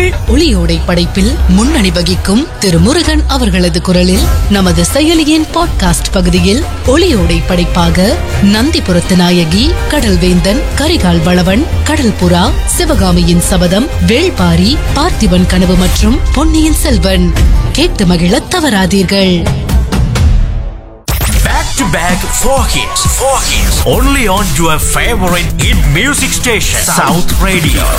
தமிழ் ஒளியோடை படைப்பில் முன்னணி வகிக்கும் திரு முருகன் அவர்களது குரலில் நமது செயலியின் பாட்காஸ்ட் பகுதியில் ஒளியோடை படைப்பாக நந்திபுரத்து நாயகி, கடல்வேந்தன், கரிகால் வளவன், கடல் புறா, சிவகாமியின் சபதம், வேள்பாரி, பார்த்திபன் கனவு மற்றும் பொன்னியின் செல்வன். கேட்டு மகிழ தவறாதீர்கள். Back to back 4 hits only on your favorite hit music station South Radio.